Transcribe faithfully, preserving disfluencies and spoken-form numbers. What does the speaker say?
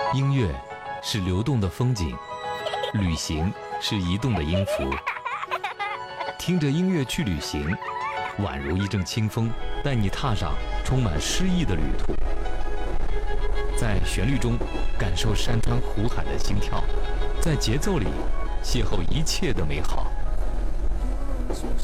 音乐是流动的风景，旅行是移动的音符。听着音乐去旅行，宛如一阵清风，带你踏上充满诗意的旅途。在旋律中感受山川湖海的心跳，在节奏里邂逅一切的美好。